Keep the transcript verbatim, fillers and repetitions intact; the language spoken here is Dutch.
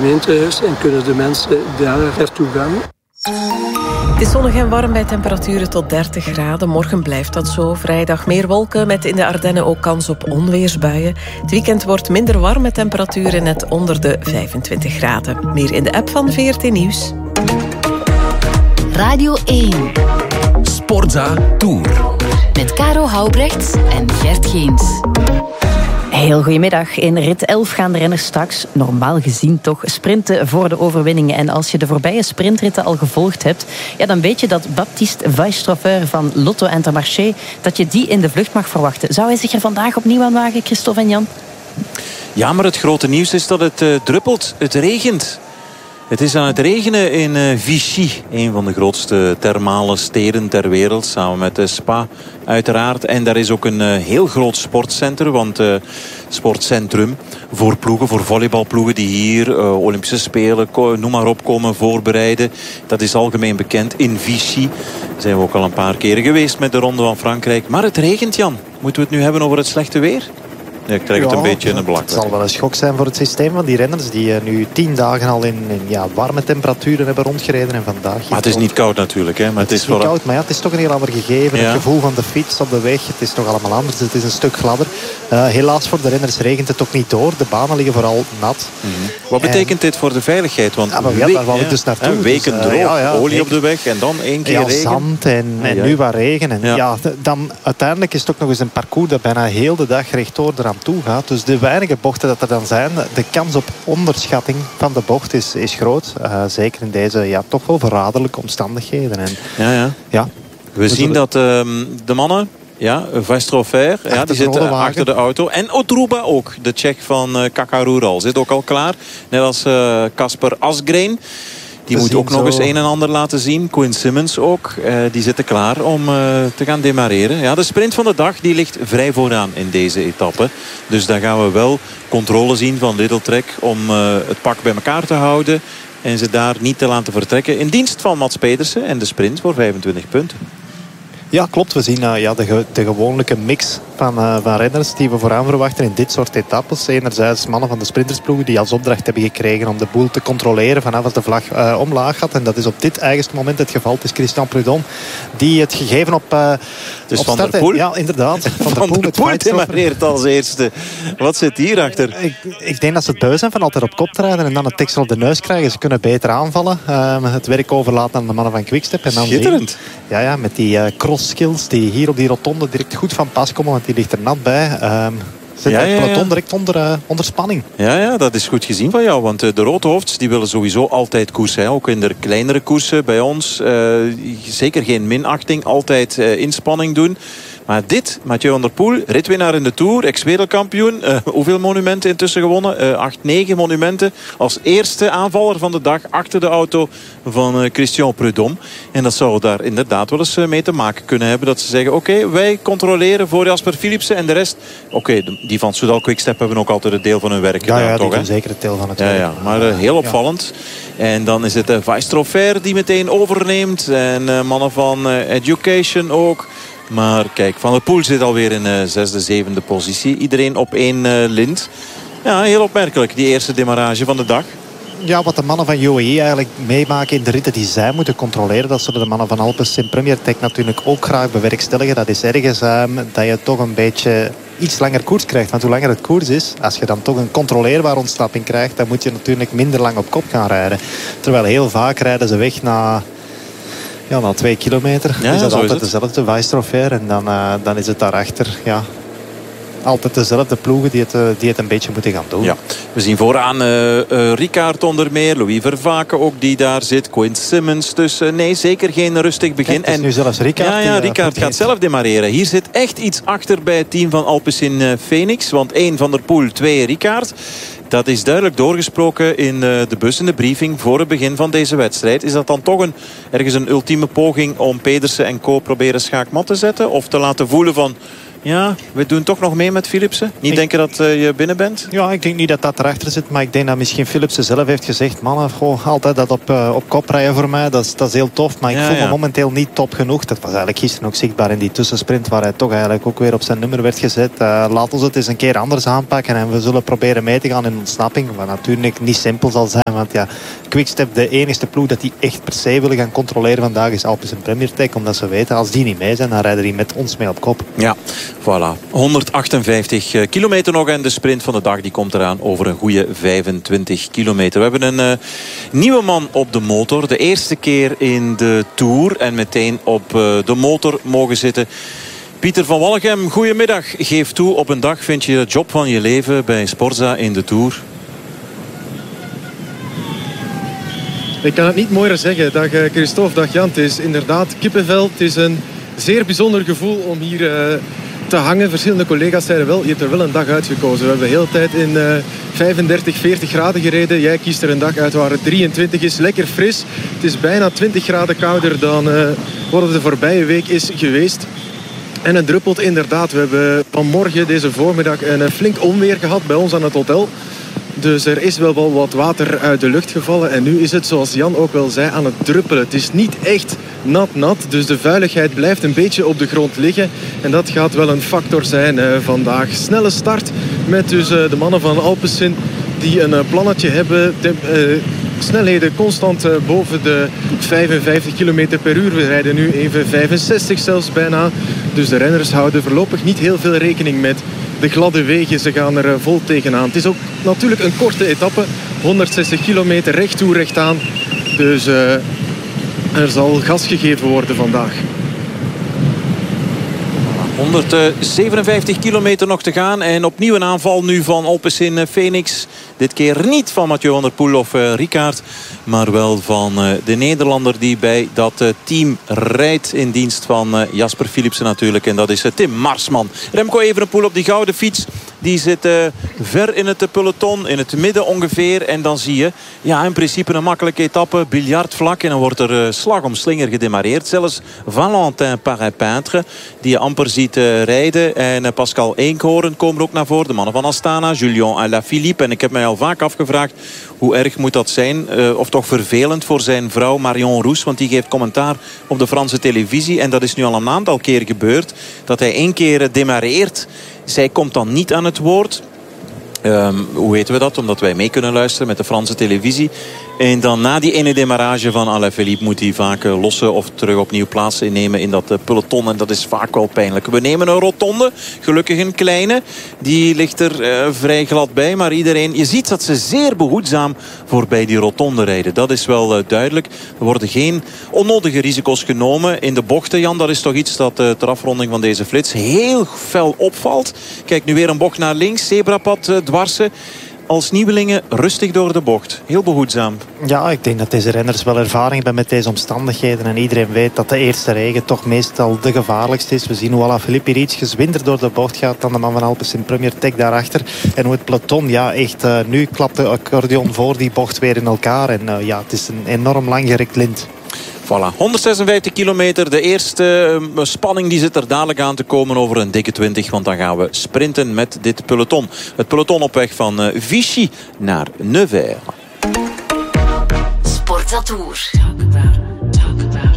gemeentehuis en kunnen de mensen daar naartoe gaan. Het is zonnig en warm bij temperaturen tot dertig graden. Morgen blijft dat zo. Vrijdag meer wolken met in de Ardennen ook kans op onweersbuien. Het weekend wordt minder warm met temperaturen net onder de vijfentwintig graden. Meer in de app van V R T Nieuws. Radio één. Sportza Tour. Met Caro Houbrechts en Gert Geens. Heel goedemiddag. In rit elf gaan de renners straks, normaal gezien toch, sprinten voor de overwinningen. En als je de voorbije sprintritten al gevolgd hebt, ja, dan weet je dat Baptiste Weisstroffer van Lotto Intermarché, dat je die in de vlucht mag verwachten. Zou hij zich er vandaag opnieuw aan wagen, Christophe en Jan? Ja, maar het grote nieuws is dat het uh, druppelt. Het regent. Het is aan het regenen in uh, Vichy, een van de grootste thermale steden ter wereld, samen met uh, Spa uiteraard. En daar is ook een uh, heel groot sportcentrum, want uh, sportcentrum voor ploegen, voor volleybalploegen die hier uh, Olympische Spelen, noem maar op, komen voorbereiden. Dat is algemeen bekend. In Vichy zijn we ook al een paar keren geweest met de Ronde van Frankrijk. Maar het regent, Jan. Moeten we het nu hebben over het slechte weer? Ja, ik trek het ja, een beetje in de blak. Het zal wel een schok zijn voor het systeem van die renners die uh, nu tien dagen al in, in ja, warme temperaturen hebben rondgereden. En vandaag maar het is niet koud natuurlijk. Hè? Maar het, het is, is niet voor... koud, maar ja, het is toch een heel ander gegeven. Ja. Het gevoel van de fiets op de weg, het is toch allemaal anders. Het is een stuk gladder. Uh, helaas voor de renners regent het ook niet door. De banen liggen vooral nat. Mm-hmm. Wat betekent en... dit voor de veiligheid? Want ja, maar ja, daar wou ik dus naartoe. Een weken dus, uh, droog, ja, ja, olie zeker. op de weg en dan één keer ja, regen. zand en, en ja, nu wat regen. En ja. Ja, dan, uiteindelijk is het ook nog eens een parcours dat bijna heel de dag rechtdoor eraan toe gaat. Dus de weinige bochten dat er dan zijn, de kans op onderschatting van de bocht is, is groot. Uh, zeker in deze ja, toch wel verraderlijke omstandigheden. En, ja, ja. Ja, we zien dat uh, de mannen... Ja, Weisstroffer, ja, die zit achter de auto. En Odruba ook, de Tsjech van uh, Kakarural. Zit ook al klaar. Net als Kasper uh, Asgreen. Die we moet ook zo... nog eens een en ander laten zien. Quinn Simmons ook. Uh, die zitten klaar om uh, te gaan demareren. Ja, de sprint van de dag die ligt vrij vooraan in deze etappe. Dus daar gaan we wel controle zien van Lidl Trek om uh, het pak bij elkaar te houden. En ze daar niet te laten vertrekken. In dienst van Mats Pedersen en de sprint voor vijfentwintig punten. Ja, klopt. We zien uh, ja, de, ge, de gewone mix van, uh, van renners die we vooraan verwachten in dit soort etappes. Enerzijds mannen van de sprintersploegen die als opdracht hebben gekregen om de boel te controleren vanaf als de vlag uh, omlaag gaat. En dat is op dit eigenste moment het geval. Het is Christian Prudhomme die het gegeven op, uh, dus op Van start... der Poel? Ja, inderdaad. Van, van der Poel, der Poel demareert als eerste. Wat zit hierachter? Ik, ik denk dat ze het beu zijn van altijd op kop te rijden en dan het deksel op de neus krijgen. Ze kunnen beter aanvallen. Uh, het werk overlaten aan de mannen van Quickstep. En dan Schitterend. Zien, ja, ja, met die uh, cross skills die hier op die rotonde direct goed van pas komen, want die ligt er nat bij. Um, zit ja, het peloton ja, ja. direct onder, uh, onder spanning. Ja, ja, dat is goed gezien van jou. Want uh, de roodhoofds die willen sowieso altijd koersen. Hè. Ook in de kleinere koersen bij ons. Uh, zeker geen minachting. Altijd uh, inspanning doen. Maar dit, Mathieu van der Poel, ritwinnaar in de Tour, ex-wereldkampioen. Uh, hoeveel monumenten intussen gewonnen? Uh, acht, negen monumenten. Als eerste aanvaller van de dag achter de auto van uh, Christian Prudhomme. En dat zou daar inderdaad wel eens uh, mee te maken kunnen hebben. Dat ze zeggen, oké, okay, wij controleren voor Jasper Philipsen en de rest. Oké, okay, die van Soudal Quickstep hebben ook altijd het deel van hun werk gedaan. Ja, ja, toch, die doen zeker het deel van het ja, werk. Ja, maar uh, heel opvallend. Ja. En dan is het uh, Weisstroffer die meteen overneemt. En uh, mannen van uh, Education ook. Maar kijk, Van der Poel zit alweer in uh, zesde, zevende positie. Iedereen op één uh, lint. Ja, heel opmerkelijk, die eerste demarrage van de dag. Ja, wat de mannen van U A E eigenlijk meemaken in de ritten die zij moeten controleren. Dat zullen de mannen van Alpes in Premier Tech natuurlijk ook graag bewerkstelligen. Dat is ergens um, dat je toch een beetje iets langer koers krijgt. Want hoe langer het koers is, als je dan toch een controleerbare ontsnapping krijgt, dan moet je natuurlijk minder lang op kop gaan rijden. Terwijl heel vaak rijden ze weg na... Ja, na twee kilometer ja, is dat altijd is dezelfde Weisstroffer. En dan, uh, dan is het daarachter ja, altijd dezelfde ploegen die het, uh, die het een beetje moeten gaan doen. Ja. We zien vooraan uh, uh, Rickaard onder meer. Louis Vervaken ook die daar zit. Quinn Simmons. Dus uh, nee, zeker geen rustig begin. Kijk, het is nu zelfs Rickaard. Ja, ja, Rickaard gaat zelf demareren. Hier zit echt iets achter bij het team van Alpecin uh, Phoenix. Want één Van der Poel, twee Rickaard. Dat is duidelijk doorgesproken in de bus, in de briefing voor het begin van deze wedstrijd. Is dat dan toch een, ergens een ultieme poging om Pedersen en co proberen schaakmat te zetten? Of te laten voelen van, Ja, we doen toch nog mee met Philipsen. Niet ik... denken dat uh, je binnen bent? Ja, ik denk niet dat dat erachter zit. Maar ik denk dat misschien Philipsen zelf heeft gezegd... mannen, goh, altijd dat op, uh, op kop rijden voor mij. Dat is, dat is heel tof. Maar ik ja, voel ja. me momenteel niet top genoeg. Dat was eigenlijk gisteren ook zichtbaar in die tussensprint... waar hij toch eigenlijk ook weer op zijn nummer werd gezet. Uh, laat ons het eens een keer anders aanpakken. En we zullen proberen mee te gaan in ontsnapping. Wat natuurlijk niet simpel zal zijn. Want ja, Quickstep, de enigste ploeg dat die echt per se willen gaan controleren vandaag... is Alpes en Premier Tech. Omdat ze weten, als die niet mee zijn... dan rijden die met ons mee op kop. Ja, voilà. honderdachtenvijftig kilometer nog en de sprint van de dag die komt eraan over een goede vijfentwintig kilometer. We hebben een uh, nieuwe man op de motor. De eerste keer in de Tour en meteen op uh, de motor mogen zitten. Pieter van Wallegem, goedemiddag. Geef toe, op een dag vind je de job van je leven bij Sporza in de Tour. Ik kan het niet mooier zeggen. Dag Christophe, dag Jan. Het is inderdaad kippenvel. Het is een zeer bijzonder gevoel om hier uh, te hangen. Verschillende collega's zeiden wel, je hebt er wel een dag uitgekozen. We hebben de hele tijd in uh, vijfendertig, veertig graden gereden. Jij kiest er een dag uit waar het drieëntwintig is. Lekker fris. Het is bijna twintig graden kouder dan uh, wat het de voorbije week is geweest. En het druppelt inderdaad. We hebben vanmorgen, deze voormiddag, een flink onweer gehad bij ons aan het hotel. Dus er is wel, wel wat water uit de lucht gevallen. En nu is het, zoals Jan ook wel zei, aan het druppelen. Het is niet echt nat-nat. Dus de vuiligheid blijft een beetje op de grond liggen. En dat gaat wel een factor zijn uh, vandaag. Snelle start met dus uh, de mannen van Alpecin die een uh, plannetje hebben. De, uh, snelheden constant uh, boven de vijfenvijftig kilometer per uur. We rijden nu even vijfenzestig zelfs bijna. Dus de renners houden voorlopig niet heel veel rekening met de gladde wegen. Ze gaan er uh, vol tegenaan. Het is ook natuurlijk een korte etappe. honderdzestig kilometer recht toe, recht aan. Dus uh, er zal gas gegeven worden vandaag. honderdzevenenvijftig kilometer nog te gaan. En opnieuw een aanval nu van Alpecin Phoenix. Dit keer niet van Mathieu van der Poel of uh, Rickaard. Maar wel van uh, de Nederlander die bij dat uh, team rijdt. In dienst van uh, Jasper Philipsen natuurlijk. En dat is uh, Tim Marsman. Remco Evenepoel op die gouden fiets. Die zit uh, ver in het peloton. In het midden ongeveer. En dan zie je ja, in principe een makkelijke etappe. Biljartvlak. En dan wordt er uh, slag om slinger gedemareerd. Zelfs Valentin Paré-Peintre. Die je amper ziet uh, rijden. En uh, Pascal Eenkhoorn komen ook naar voren. De mannen van Astana. Julien Alaphilippe. En ik heb mij al vaak afgevraagd hoe erg moet dat zijn. Uh, of toch vervelend voor zijn vrouw Marion Rousse. Want die geeft commentaar op de Franse televisie. En dat is nu al een aantal keer gebeurd. Dat hij één keer uh, demareert. Zij komt dan niet aan het woord. Um, hoe weten we dat? Omdat wij mee kunnen luisteren met de Franse televisie. En dan na die ene demarrage van Alaphilippe moet hij vaak uh, lossen of terug opnieuw plaats innemen in dat uh, peloton. En dat is vaak wel pijnlijk. We nemen een rotonde, gelukkig een kleine. Die ligt er uh, vrij glad bij. Maar iedereen, je ziet dat ze zeer behoedzaam voorbij die rotonde rijden. Dat is wel uh, duidelijk. Er worden geen onnodige risico's genomen in de bochten. Jan, dat is toch iets dat uh, ter afronding van deze flits heel fel opvalt. Kijk, nu weer een bocht naar links. Zebrapad uh, dwarsen. Als nieuwelingen rustig door de bocht. Heel behoedzaam. Ja, ik denk dat deze renners wel ervaring hebben met deze omstandigheden. En iedereen weet dat de eerste regen toch meestal de gevaarlijkste is. We zien hoe Alaphilippe hier iets gezwinder door de bocht gaat dan de man van Alpecin Premier Tech daarachter. En hoe het peloton, ja echt, uh, nu klapt de accordeon voor die bocht weer in elkaar. En uh, ja, het is een enorm langgerekt lint. Voilà, honderdzesenvijftig kilometer. De eerste uh, spanning die zit er dadelijk aan te komen over een dikke twintig. Want dan gaan we sprinten met dit peloton. Het peloton op weg van uh, Vichy naar Nevers. Sportza Tour.